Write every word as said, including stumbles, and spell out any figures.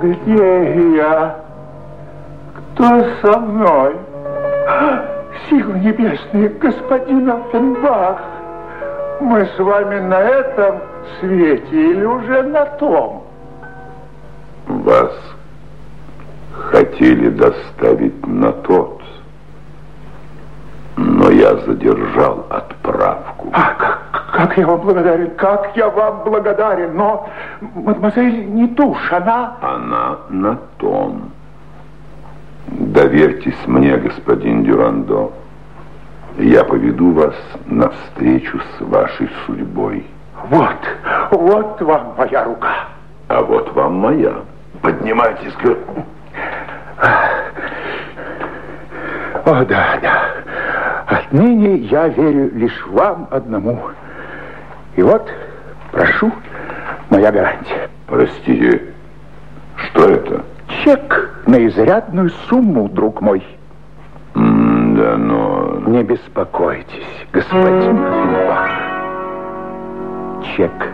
Где я? Кто со мной? Силы небесные, господин Оффенбах, мы с вами на этом свете или уже на том? Вас хотели доставить на тот, но я задержал отправку. А, как, как я вам благодарен, как я вам благодарен, но мадемуазель Нетуш, она... Она на том. Доверьтесь мне, господин Дюрандо. Я поведу вас навстречу с вашей судьбой. Вот, вот вам моя рука. А вот вам моя. Поднимайтесь к... О, да, да. Отныне я верю лишь вам одному. И вот, прошу, моя гарантия. Простите, что это? Чек на изрядную сумму, друг мой. М да, но... Не беспокойтесь, господин Оффенбах. Чек